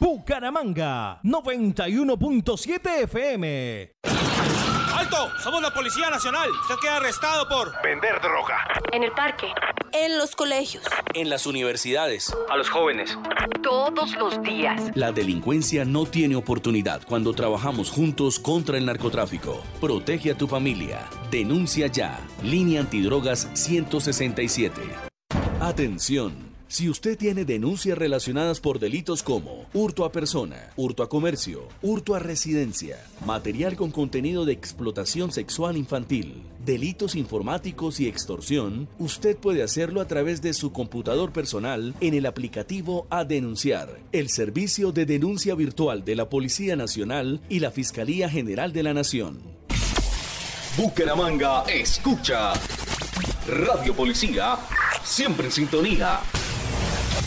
Bucaramanga, 91.7 FM. ¡Alto! Somos la Policía Nacional. Usted queda arrestado por vender droga. En el parque. En los colegios. En las universidades. A los jóvenes. Todos los días. La delincuencia no tiene oportunidad cuando trabajamos juntos contra el narcotráfico. Protege a tu familia. Denuncia ya. Línea Antidrogas 167. Atención. Si usted tiene denuncias relacionadas por delitos como hurto a persona, hurto a comercio, hurto a residencia, material con contenido de explotación sexual infantil, delitos informáticos y extorsión, usted puede hacerlo a través de su computador personal en el aplicativo A Denunciar, el servicio de denuncia virtual de la Policía Nacional y la Fiscalía General de la Nación. Bucaramanga escucha Radio Policía, siempre en sintonía.